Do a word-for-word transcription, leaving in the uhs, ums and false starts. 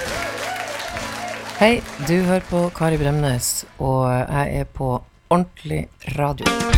Hei, du hører på Kari Bremnes, og jeg er på ordentlig radio.